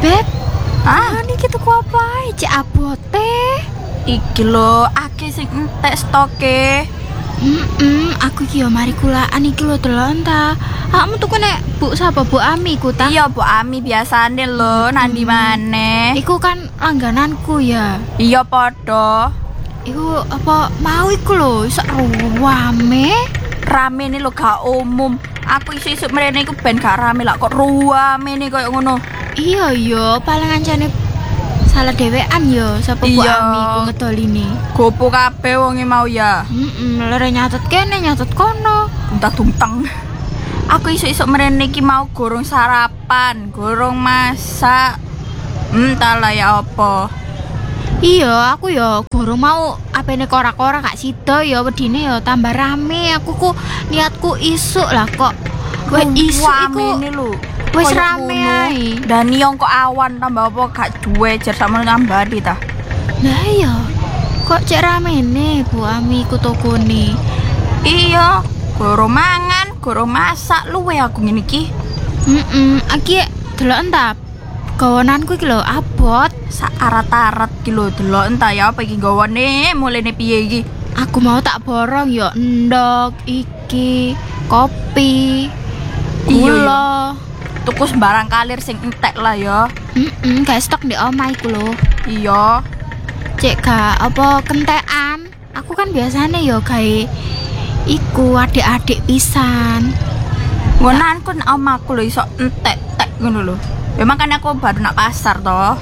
Beb, niki tuku apa? Cek abote. Iki lho, akeh sing entek stoke. Aku iki yo mari kulaan iki lho delon ta. Awakmu tuku nek Bu sapa Bu Ami ku ta? Iya, Bu Ami biasane lho, nandi maneh. Iku kan langgananku ya. Iya padha. Iku apa mau iku lho, sak ruame. Rame nih lho gak umum. Aku isu-isu mrene iku ben gak rame lah kok ruame nih koyo ngono. Iya yo, paling ancane salah dhewean yo sapa Bu Ami ku ngedoline. Gopo kabeh wonge mau ya. Lere nyatet kene nyatet kono. Tuntang-tuntang. Aku isu-isu mrene iki mau gorong sarapan, gorong masak. Entahlah ya apa. Iya, aku ya gorong mau apene kora-kora gak sida ya wedine ya tambah rame. Aku ku niatku isuk lah kok. Wes isuk iku lho. wis rame ae. Dan nyong kok awan tambah apa gak duwe jar sama nambah ta. Lah iya. Kok cek ramene Bu Ami ku tokone. Iya, gorong mangan, gorong masak luwe aku ngene iki. Aki delok entah. Gawonanku iki lho abot. Sak arat-arat ki lho delok entah ya apa iki gawane mulene piye iki. Aku mau tak borong ya endok iki kopi. Gula. Tuku sembarang kalir sing entek lah ya. Gak stok di omah iku lho. Iya. Cek gak apa kentekan. Aku kan biasanya ya gawe iku adik-adik pisan. Ngonanku nek omahku lho iso entek-tek ngono lho. Memang kan aku baru nak pasar toh.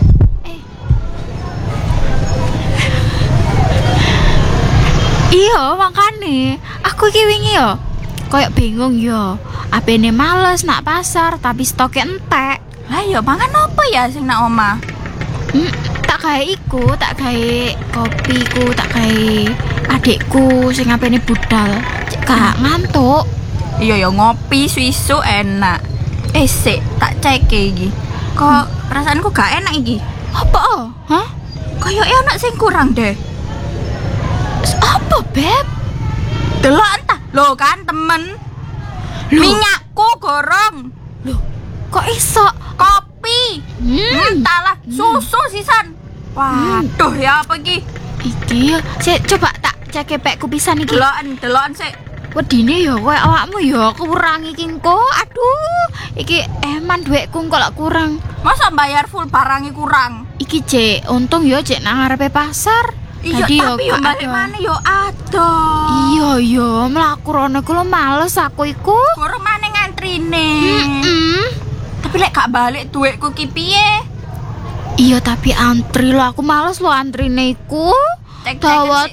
Iya makane aku iki wingi yo koyo bingung yo. Apene males nak pasar tapi stoknya entek. Lah ya mangan apa ya sing nak omah? Tak gawe iku, tak gawe kopiku, tak gawe adikku sing apene budal. Cek gak ngantuk. Iya ya ngopi suisu enak. Sik tak cek iki. Kok perasaanku gak enak iki? Apa? Hah? Kayak enak sing kurang deh. Apa, Beb? Delok entah. Loh kan temen. Minyakku gorong. Loh, kok iso? Kopi. Entahlah, susu sisan. Waduh, ya apa iki? Iki sik coba tak cek pekku pisan iki. Delokan sik. Wedine ya kowe awakmu ya kurang iki engko. Aduh, iki eman dhuwitku kok lak kurang. Masa bayar full barangnya kurang? Iki cek, untung ya cek nang ngarepe pasar. Iya, tapi yo balik mana yo ada. Iya, mlaku rono ku lo males aku iku. Gorong mana ngantrine. Tapi lek gak balik duitku ki piye? Iya, tapi antri lo aku males lo antrine iku. Dawa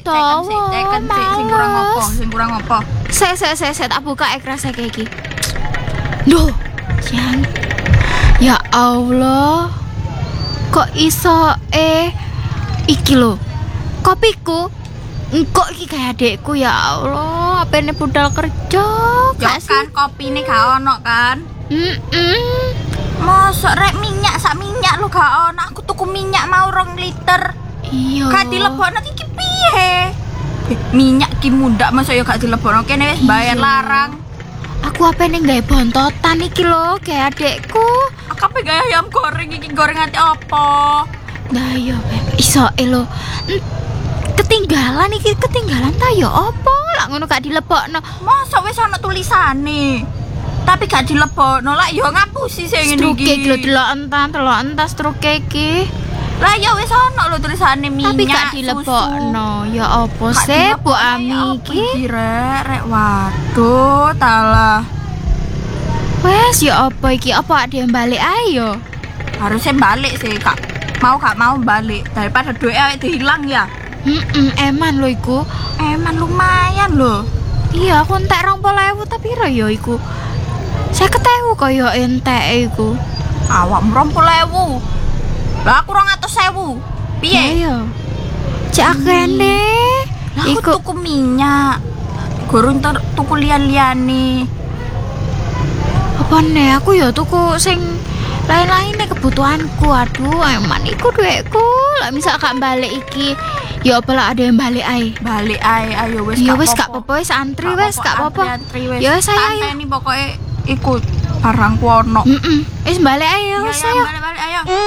sing kurang apa? Sek tak buka ekrase iki. Duh, jan. Ya Allah. Kok iso iki lo. Kopiku engkok iki kayak adekku ya Allah, apene budal kerja ya kan kopine gak ono kan. Mosok rek minyak sak minyak lu gak ono. Aku tuku minyak mau 2 liter. Iya. Gak dilebokno iki piye? Minyak ki mundak mosok ya gak dilebokno kene wis bayar larang. Aku apene gawe bontotan iki lho kayak adekku. Aku ape gawe ayam goreng iki goreng ati apa? Nah iya iso lho. Ketinggalan ta ya apa lak ngono gak dilebokno. Masa wis ana tulisane tapi gak dilebokno lak ya ngapusi sing ngene iki. Struke delok entas struke iki. Lah ya wis ana lho tulisane minyak. Tapi gak dilebokno. Ya apa sih Bu Ami iki? Rek waduh talah. Wes ya apa iki? Apa ada yang balik ae yo? Harusnya balik sih gak mau balik daripada duit awake hilang ya. Eman lho iku. Eman lumayan lho. Iya, aku entek 20.000 tapi ra ya iku. 50.000 kaya entek iku. Awakmu 20.000. Lah aku 200.000. Piye? Iya. Cek akene. Iku tuku minyak. Gorong tuku lian-liane. Apa nih aku ya tuku sing lain-lainnya kebutuhanku. Aduh, eman iku duitku. Lah misal gak balik iki. Ya apa lah ada yang balik ae. Balik ae, ayo wis. Ya wis gak apa-apa wis antri wis gak apa-apa. Ya wis ayo. Tanteni pokoke ikut barangku ono. Wis balik ayo wis ayo. Balik ayo.